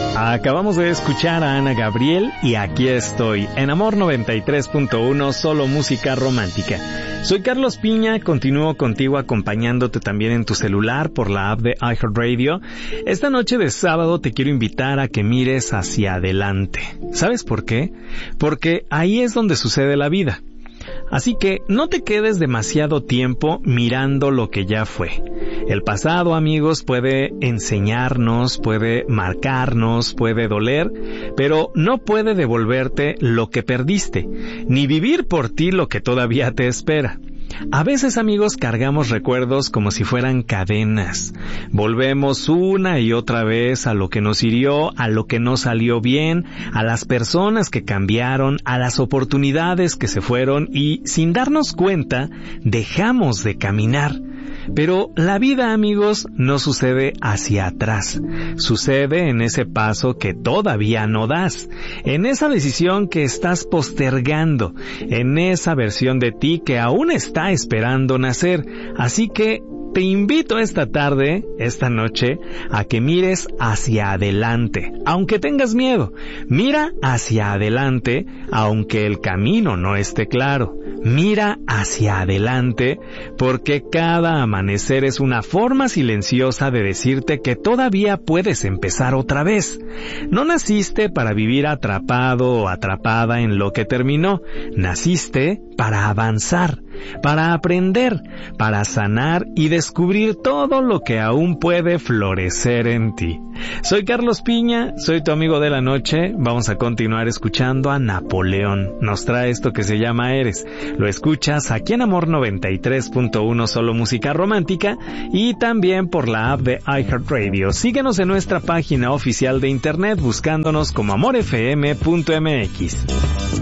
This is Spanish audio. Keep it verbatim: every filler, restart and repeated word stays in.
Acabamos de escuchar a Ana Gabriel y aquí estoy, en Amor noventa y tres punto uno, solo música romántica. Soy Carlos Piña, continúo contigo acompañándote también en tu celular por la app de iHeartRadio. Esta noche de sábado te quiero invitar a que mires hacia adelante. ¿Sabes por qué? Porque ahí es donde sucede la vida. Así que no te quedes demasiado tiempo mirando lo que ya fue. El pasado, amigos, puede enseñarnos, puede marcarnos, puede doler, pero no puede devolverte lo que perdiste, ni vivir por ti lo que todavía te espera. A veces, amigos, cargamos recuerdos como si fueran cadenas. Volvemos una y otra vez a lo que nos hirió, a lo que no salió bien, a las personas que cambiaron, a las oportunidades que se fueron y, sin darnos cuenta, dejamos de caminar. Pero la vida, amigos, no sucede hacia atrás. Sucede en ese paso que todavía no das, en esa decisión que estás postergando, en esa versión de ti que aún está esperando nacer. Así que te invito esta tarde, esta noche, a que mires hacia adelante, aunque tengas miedo. Mira hacia adelante, aunque el camino no esté claro. Mira hacia adelante, porque cada amanecer es una forma silenciosa de decirte que todavía puedes empezar otra vez. No naciste para vivir atrapado o atrapada en lo que terminó. Naciste para avanzar, para aprender, para sanar y descubrir todo lo que aún puede florecer en ti. Soy Carlos Piña, soy tu amigo de la noche. Vamos a continuar escuchando a Napoleón. Nos trae esto que se llama Eres. Lo escuchas aquí en Amor noventa y tres punto uno, solo música romántica, y también por la app de iHeartRadio. Síguenos en nuestra página oficial de internet buscándonos como amor f m punto m x.